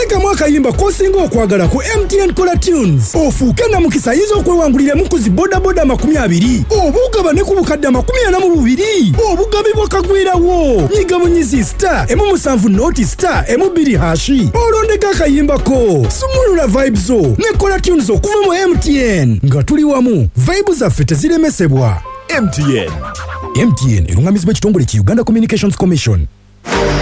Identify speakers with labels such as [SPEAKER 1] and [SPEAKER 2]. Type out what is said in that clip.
[SPEAKER 1] teekamu akayimba k'osinga okwagala ku MTN Color Tunes ofuuke namukisa ayinza okwewanguliramu ku zi bodaboda 20 oba ogabane ku bukadde 42 obugabibwa kagwirawo nyiga munyizi *7 olondeka akayimbako sumulula vibes zo ne Color Tunes okuva mu MTN nga tuli wamu vibe zaffe teziremesebwa.
[SPEAKER 2] MTN
[SPEAKER 1] erungamizibwa ekitongole ki Uganda Communications Commission.